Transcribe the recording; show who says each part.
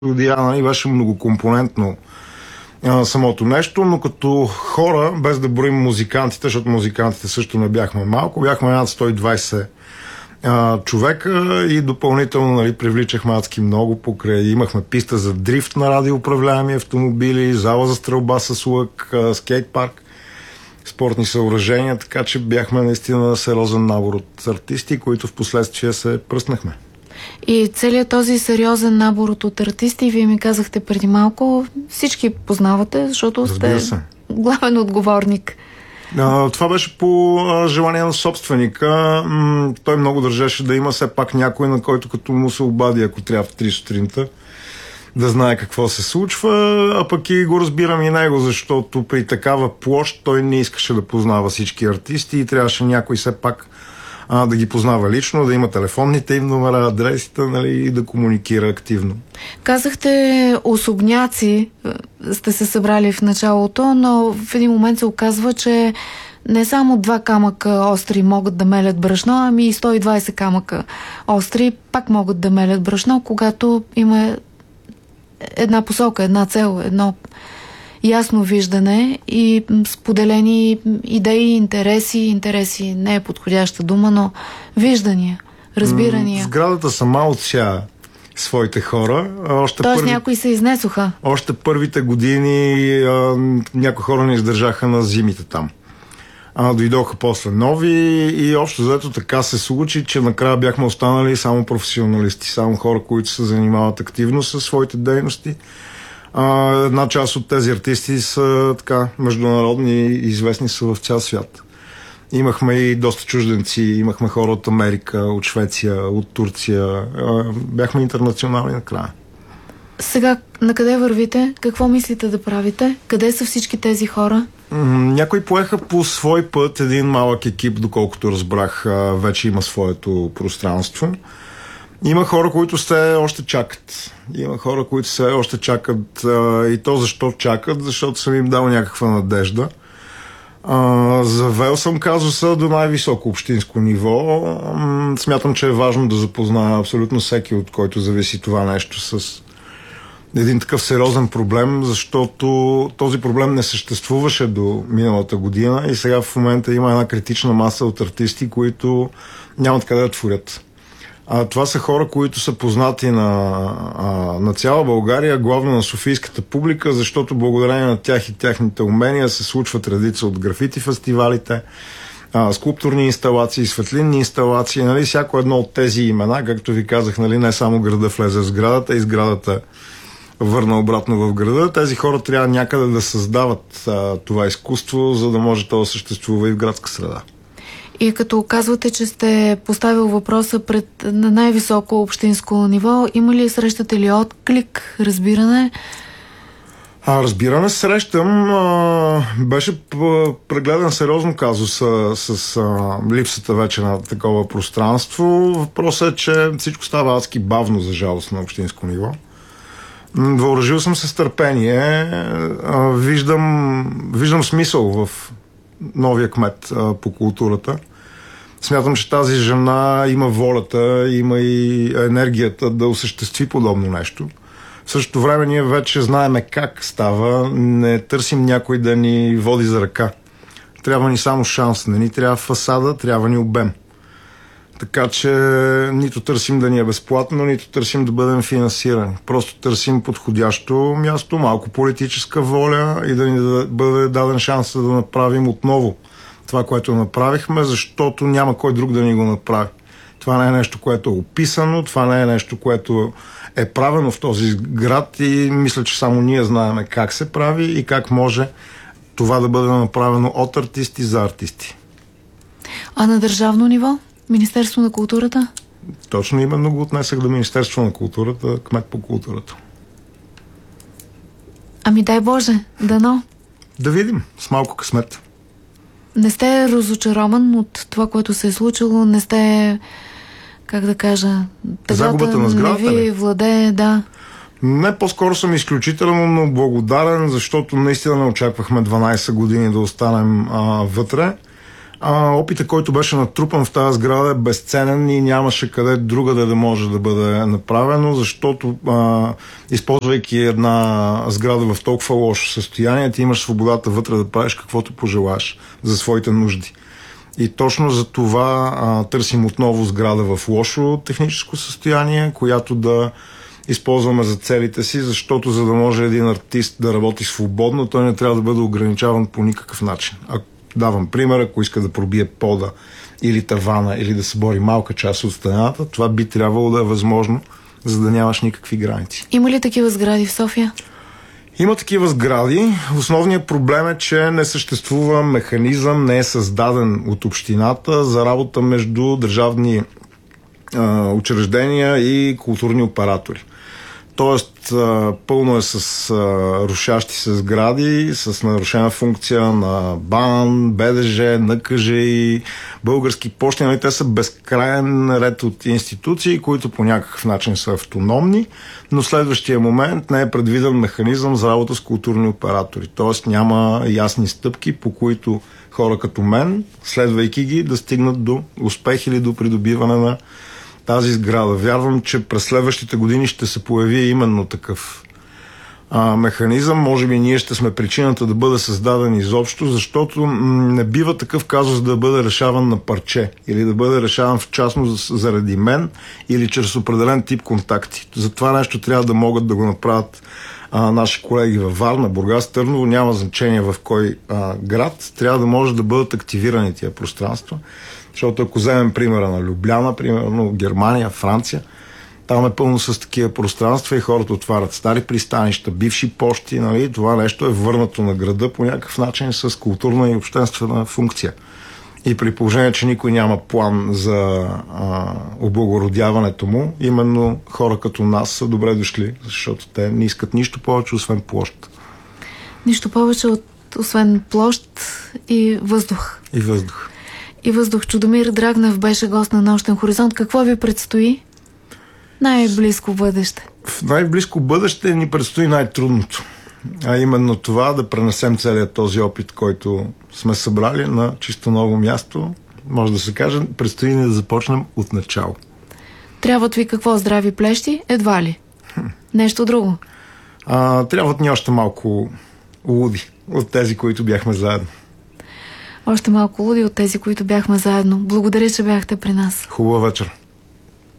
Speaker 1: година и беше многокомпонентно самото нещо, но като хора, без да броим музикантите, защото музикантите също не бяхме малко, бяхме над 120 човека и допълнително привличахме адски много покрай. Имахме писта за дрифт на радиоуправляеми автомобили, зала за стрелба с лък, скейт парк, спортни съоръжения, така че бяхме наистина сериозен набор от артисти, които в последствие се пръснахме.
Speaker 2: И целият този сериозен набор от артисти, вие ми казахте преди малко, всички познавате, защото сте главен отговорник.
Speaker 1: Това беше по желание на собственика. Той много държеше да има все пак някой, на който като му се обади, ако трябва в 3 сутринта, да знае какво се случва, а пък и го разбирам и него, защото при такава площ той не искаше да познава всички артисти и трябваше някой все пак да ги познава лично, да има телефонните им номера, адресите, и да комуникира активно.
Speaker 2: Казахте, особняци сте се събрали в началото, но в един момент се оказва, че не само 2 камъка остри могат да мелят брашно, ами и 120 камъка остри пак могат да мелят брашно, когато има една посока, една цел, едно ясно виждане и споделени идеи, интереси не е подходяща дума, но виждания, разбирания.
Speaker 1: Сградата сама отся своите хора.
Speaker 2: Тоест някои се изнесоха.
Speaker 1: Още първите години някои хора не издържаха на зимите там. Дойдоха после нови и общо заето така се случи, че накрая бяхме останали само професионалисти, само хора, които се занимават активно със своите дейности. Една част от тези артисти са така международни и известни са в цял свят. Имахме и доста чужденци, имахме хора от Америка, от Швеция, от Турция. Бяхме интернационални накрая.
Speaker 2: Сега, на къде вървите? Какво мислите да правите? Къде са всички тези хора?
Speaker 1: Някои поеха по свой път. Един малък екип, доколкото разбрах, вече има своето пространство. Има хора, които все още чакат. Има хора, които все още чакат. И то защо чакат? Защото съм им дал някаква надежда. Завел съм казуса до най-високо общинско ниво. Смятам, че е важно да запозная абсолютно всеки, от който зависи това нещо, с един такъв сериозен проблем, защото този проблем не съществуваше до миналата година и сега в момента има една критична маса от артисти, които нямат къде да творят. Това са хора, които са познати на цяла България, главно на софийската публика, защото благодарение на тях и тяхните умения се случват редица от графити фестивалите, скулптурни инсталации, светлинни инсталации. Всяко едно от тези имена, както ви казах, не само града влезе в сградата и сградата върна обратно в града. Тези хора трябва някъде да създават това изкуство, за да може то да съществува и в градска среда.
Speaker 2: И като казвате, че сте поставил въпроса на най-високо общинско ниво, има ли, срещате ли отклик, разбиране?
Speaker 1: Разбиране срещам. Беше прегледан сериозно казус с липсата вече на такова пространство. Въпросът е, че всичко става адски бавно, за жалост, на общинско ниво. Въоръжил съм се с търпение. Виждам смисъл в новия кмет по културата. Смятам, че тази жена има волята, има и енергията да осъществи подобно нещо. В същото време ние вече знаеме как става. Не търсим някой да ни води за ръка. Трябва ни само шанс. Не ни трябва фасада, трябва ни обем. Така че нито търсим да ни е безплатно, нито търсим да бъдем финансирани. Просто търсим подходящо място, малко политическа воля и да ни бъде даден шанс да направим отново това, което направихме, защото няма кой друг да ни го направи. Това не е нещо, което е описано, това не е нещо, което е правено в този град и мисля, че само ние знаем как се прави и как може това да бъде направено от артисти за артисти.
Speaker 2: А на държавно ниво? Министерство на културата?
Speaker 1: Точно именно го отнесах до Министерство на културата, кмет по културата.
Speaker 2: Ами дай Боже, дано.
Speaker 1: Да видим, с малко късмет.
Speaker 2: Не сте разочарован от това, което се е случило? Не сте, как да кажа,
Speaker 1: загубата на сградата
Speaker 2: не ви владее, да.
Speaker 1: Не, по-скоро съм изключително благодарен, защото наистина не очаквахме 12 години да останем вътре. Опитът, който беше натрупан в тази сграда, е безценен и нямаше къде другаде да може да бъде направено, защото използвайки една сграда в толкова лошо състояние, ти имаш свободата вътре да правиш каквото пожелаеш за своите нужди. И точно за това търсим отново сграда в лошо техническо състояние, която да използваме за целите си, защото за да може един артист да работи свободно, той не трябва да бъде ограничаван по никакъв начин. Давам пример, ако иска да пробие пода или тавана, или да събори малка част от стената, това би трябвало да е възможно, за да нямаш никакви граници.
Speaker 2: Има ли такива сгради в София?
Speaker 1: Има такива сгради. Основният проблем е, че не съществува механизъм, не е създаден от общината за работа между държавни учреждения и културни оператори. Тоест, пълно е с рушащи се сгради, с нарушена функция на БАН, БДЖ, НКЖ и български пощи. Нали, те са безкрайен ред от институции, които по някакъв начин са автономни, но в следващия момент не е предвиден механизъм за работа с културни оператори. Тоест няма ясни стъпки, по които хора като мен, следвайки ги, да стигнат до успех или до придобиване на тази сграда. Вярвам, че през следващите години ще се появи именно такъв механизъм. Може би ние ще сме причината да бъде създаден изобщо, защото не бива такъв казус да бъде решаван на парче или да бъде решаван в частност заради мен или чрез определен тип контакти. За това нещо трябва да могат да го направят наши колеги във Варна, Бургас, Търново, няма значение в кой град, трябва да може да бъдат активирани тия пространства. Защото ако вземем примера на Любляна, примерно Германия, Франция, там е пълно с такива пространства и хората отварят стари пристанища, бивши пощи, нали? Това нещо е върнато на града по някакъв начин с културна и обществена функция. И при положение, че никой няма план за облагородяването му, именно хора като нас са добре дошли, защото те не искат нищо повече, освен площ.
Speaker 2: Нищо повече освен площ и въздух.
Speaker 1: И въздух.
Speaker 2: И въздух. Чудомир Драгнев беше гост на Нощен хоризонт. Какво ви предстои най-близко бъдеще?
Speaker 1: В най-близко бъдеще ни предстои най-трудното. А именно това да пренесем целият този опит, който сме събрали на чисто ново място. Може да се каже, предстои ни да започнем от начало.
Speaker 2: Трябват ви какво? Здрави плещи? Едва ли? Нещо друго?
Speaker 1: Трябват ни още малко луди от тези, които бяхме заедно.
Speaker 2: Още малко луди от тези, които бяхме заедно. Благодаря, че бяхте при нас.
Speaker 1: Хубава вечер.